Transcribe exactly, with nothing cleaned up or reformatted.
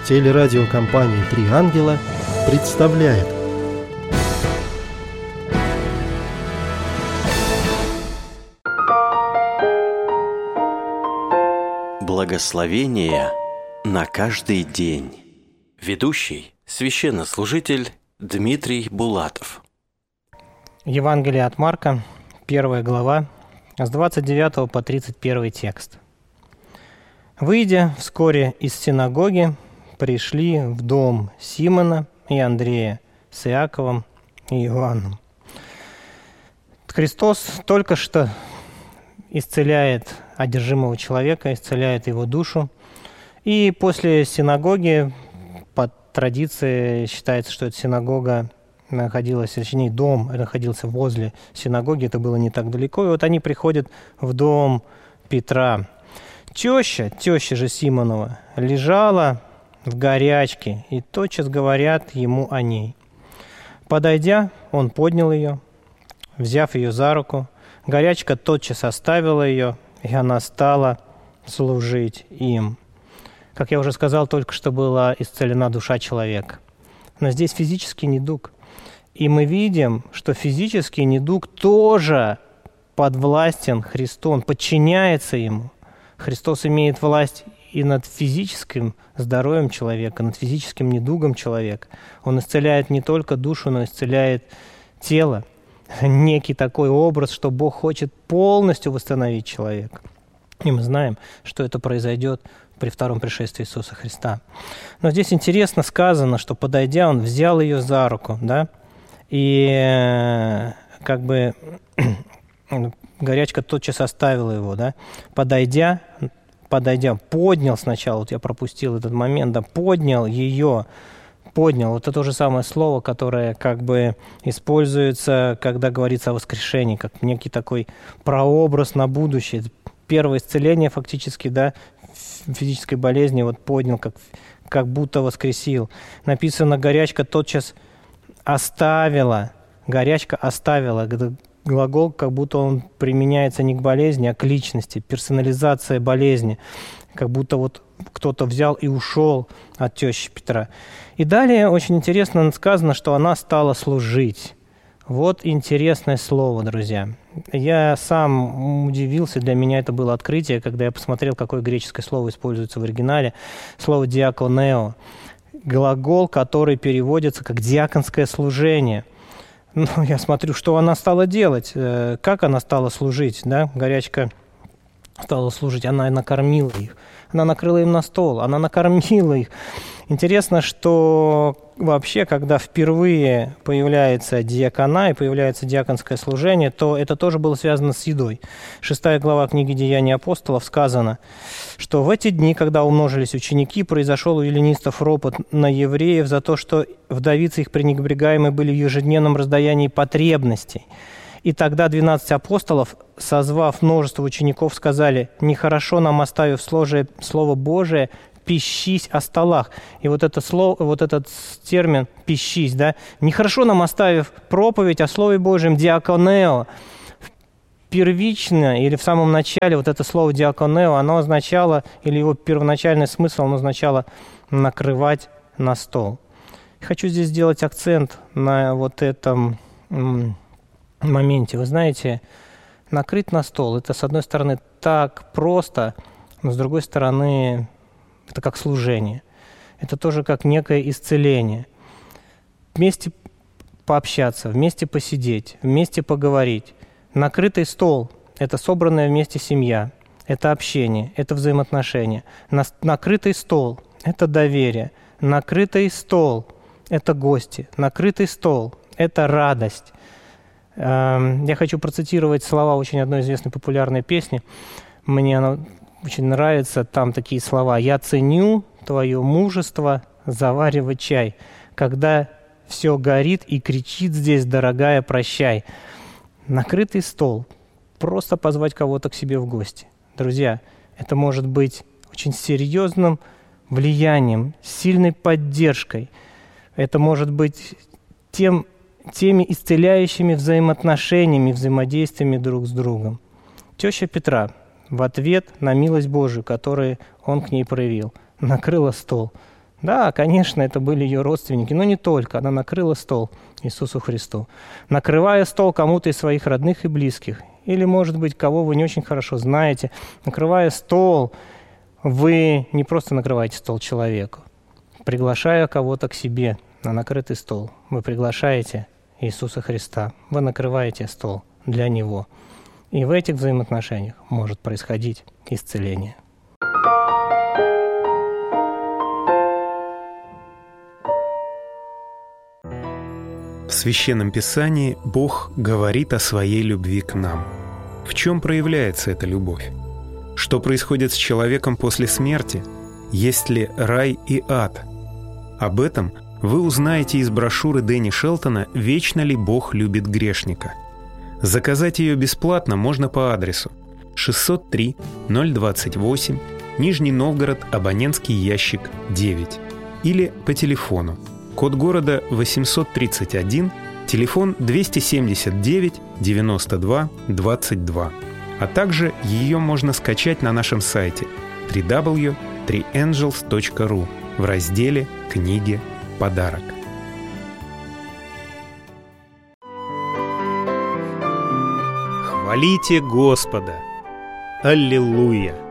Телерадиокомпания «Три ангела» представляет. Благословение на каждый день. Ведущий священнослужитель Дмитрий Булатов. Евангелие от Марка, первая глава, с двадцать девятого по тридцать первый текст. «Выйдя вскоре из синагоги, пришли в дом Симона и Андрея с Иаковом и Иоанном». Христос только что исцеляет одержимого человека, исцеляет его душу. И после синагоги, по традиции считается, что эта синагога находилась, точнее, дом находился возле синагоги, это было не так далеко. И вот они приходят в дом Петра. Теща, теща же Симонова, лежала в горячке, и тотчас говорят ему о ней. Подойдя, он поднял ее, взяв ее за руку. Горячка тотчас оставила ее, и она стала служить им. Как я уже сказал, только что была исцелена душа человека. Но здесь физический недуг. И мы видим, что физический недуг тоже подвластен Христу, он подчиняется Ему. Христос имеет власть и над физическим здоровьем человека, над физическим недугом человека. Он исцеляет не только душу, но исцеляет тело. Некий такой образ, что Бог хочет полностью восстановить человека. И мы знаем, что это произойдет при втором пришествии Иисуса Христа. Но здесь интересно сказано, что подойдя, он взял ее за руку, да, и как бы горячка тотчас оставила его, да, подойдя, подойдя, поднял сначала, вот я пропустил этот момент, да, поднял ее, поднял, вот это то же самое слово, которое как бы используется, когда говорится о воскрешении, как некий такой прообраз на будущее. Первое исцеление фактически, да, физической болезни, вот поднял, как, как будто воскресил. Написано, горячка тотчас оставила, горячка оставила. Глагол, как будто он применяется не к болезни, а к личности, персонализация болезни. Как будто вот кто-то взял и ушел от тещи Петра. И далее очень интересно сказано, что она стала служить. Вот интересное слово, друзья. Я сам удивился, для меня это было открытие, когда я посмотрел, какое греческое слово используется в оригинале. Слово «диаконео». Глагол, который переводится как «диаконское служение». Ну, я смотрю, что она стала делать, как она стала служить, да, горячка стала служить, она накормила их, она накрыла им на стол, она накормила их. Интересно, что вообще, когда впервые появляется диакона и появляется диаконское служение, то это тоже было связано с едой. Шестая глава книги «Деяния апостолов» сказано, что в эти дни, когда умножились ученики, произошел у эллинистов ропот на евреев за то, что вдовицы их пренебрегаемые были в ежедневном раздаянии потребностей. И тогда двенадцать апостолов, созвав множество учеников, сказали: «Нехорошо нам, оставив Слово Божие, пищись о столах». И вот, это слово, вот этот термин «пищись», да, нехорошо нам, оставив проповедь о Слове Божьем, диаконео. Первично или в самом начале вот это слово «диаконео», оно означало, или его первоначальный смысл, оно означало накрывать на стол. Хочу здесь сделать акцент на вот этом моменте. Вы знаете, накрыть на стол – это, с одной стороны, так просто, но, с другой стороны, это как служение. Это тоже как некое исцеление. Вместе пообщаться, вместе посидеть, вместе поговорить. Накрытый стол – это собранная вместе семья, это общение, это взаимоотношения. Накрытый стол – это доверие. Накрытый стол – это гости. Накрытый стол – это радость. Я хочу процитировать слова очень одной известной популярной песни. Мне она очень нравится. Там такие слова: «Я ценю твое мужество заваривать чай, когда все горит и кричит здесь, дорогая, прощай». Накрытый стол. Просто позвать кого-то к себе в гости. Друзья, это может быть очень серьезным влиянием, сильной поддержкой. Это может быть тем теми исцеляющими взаимоотношениями, взаимодействиями друг с другом. Теща Петра в ответ на милость Божию, которую он к ней проявил, накрыла стол. Да, конечно, это были ее родственники, но не только. Она накрыла стол Иисусу Христу. Накрывая стол кому-то из своих родных и близких, или, может быть, кого вы не очень хорошо знаете, накрывая стол, вы не просто накрываете стол человеку. Приглашая кого-то к себе на накрытый стол, вы приглашаете Иисуса Христа, вы накрываете стол для Него. И в этих взаимоотношениях может происходить исцеление. В Священном Писании Бог говорит о своей любви к нам. В чем проявляется эта любовь? Что происходит с человеком после смерти? Есть ли рай и ад? Об этом вы узнаете из брошюры Дэнни Шелтона «Вечно ли Бог любит грешника?». Заказать ее бесплатно можно по адресу шестьсот три ноль двадцать восемь, Нижний Новгород, абонентский ящик девять, или по телефону. Код города восемьсот тридцать один, телефон двести семьдесят девять девяносто два двадцать два. А также ее можно скачать на нашем сайте дабл ю дабл ю дабл ю точка три энджелс точка ру в разделе «Книги. Подарок». Хвалите Господа! Аллилуйя!